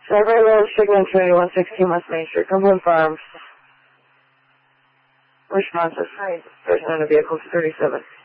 Cyber Road, Signal 2116 West Main Street, Cumberland Farms. Responses. Person on the vehicle 37.